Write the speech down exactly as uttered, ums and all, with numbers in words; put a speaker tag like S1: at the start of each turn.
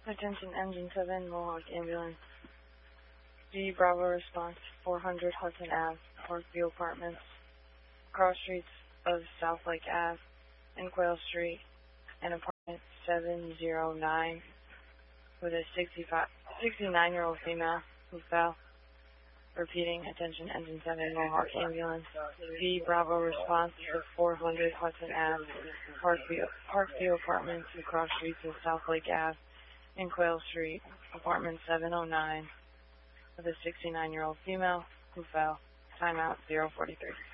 S1: Attention Engine seven, Mohawk Ambulance. V Bravo response, four hundred Hudson Avenue, Parkview Apartments, cross streets of South Lake Avenue and Quail Street, and apartment seven oh nine, with a sixty-nine-year-old female who fell. Repeating, attention Engine seven, Mohawk Ambulance. V Bravo response to four hundred Hudson Avenue, Parkview, Parkview Apartments, and cross streets of South Lake Avenue and Quail Street, apartment seven oh nine, with a sixty-nine-year-old female who fell. Timeout zero forty-three.